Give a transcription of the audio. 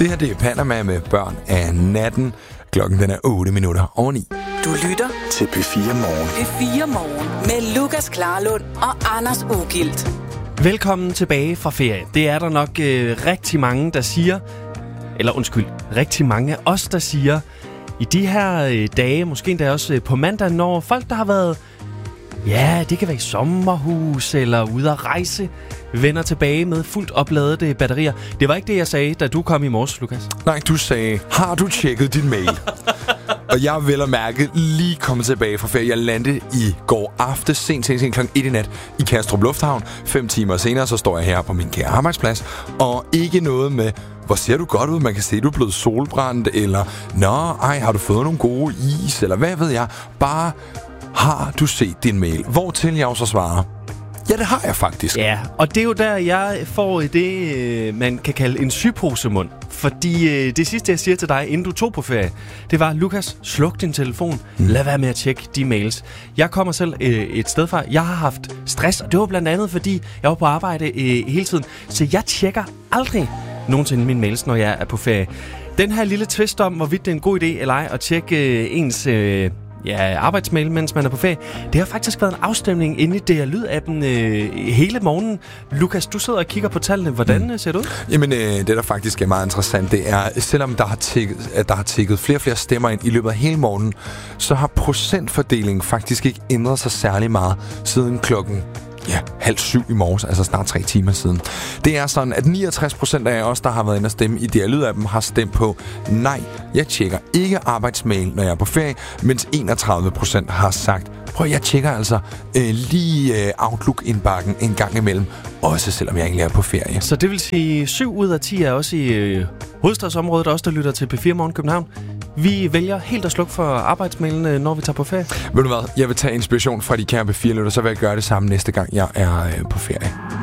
Det her det er Panama med børn af natten. Klokken den er 8:08. Du lytter til P4 Morgen. P4 Morgen med Lukas Klarlund og Anders Ugilt. Velkommen tilbage fra ferie. Det er der nok rigtig mange, der siger, rigtig mange af os, der siger, i de her dage, måske endda også på mandag, når folk, der har været, det kan være i sommerhus eller ude at rejse, vender tilbage med fuldt opladede batterier. Det var ikke det, jeg sagde, da du kom i morges, Lukas. Nej, du sagde, har du tjekket din mail? Og jeg er vel at mærke lige kommet tilbage fra ferie. Jeg landede i går aftes, sent kl. 1 i nat i Kastrup Lufthavn. 5 timer senere, så står jeg her på min kære arbejdsplads. Og ikke noget med, hvor ser du godt ud? Man kan se, du er blevet solbrændt. Eller, har du fået nogle gode is? Eller hvad ved jeg? Bare, har du set din mail? Hvortil jeg så svarer, ja, det har jeg faktisk. Ja, og det er jo der, jeg får det, man kan kalde en sygeposemund. Fordi det sidste, jeg siger til dig, inden du tog på ferie, det var, Lukas, sluk din telefon. Lad være med at tjekke de mails. Jeg kommer selv et sted fra. Jeg har haft stress, og det var blandt andet, fordi jeg var på arbejde hele tiden. Så jeg tjekker aldrig nogensinde mine mails, når jeg er på ferie. Den her lille twist om, hvorvidt det er en god idé eller ej at tjekke ens arbejdsmail, mens man er på ferie. Det har faktisk været en afstemning inde i DR-lyd-appen hele morgenen. Lukas, du sidder og kigger på tallene. Hvordan ser det ud? Jamen, det der faktisk er meget interessant, det er, selvom der har tikket flere og flere stemmer ind i løbet af hele morgenen, så har procentfordelingen faktisk ikke ændret sig særlig meget siden klokken 6:30 i morges, altså snart 3 timer siden. Det er sådan, at 69% af os, der har været inde og stemme i DR-lyd-appen, har stemt på, nej, jeg tjekker ikke arbejdsmail, når jeg er på ferie, mens 31% har sagt, prøv, jeg tjekker altså lige Outlook-indbakken en gang imellem, også selvom jeg egentlig er på ferie. Så det vil sige, 7 ud af 10 er også i hovedstadsområdet, også der lytter til P4 Morgen København. Vi vælger helt at slukke for arbejdsmailen, når vi tager på ferie. Ved du hvad? Jeg vil tage inspiration fra de kære P4-lytter, så vil jeg gøre det samme næste gang, jeg er på ferie.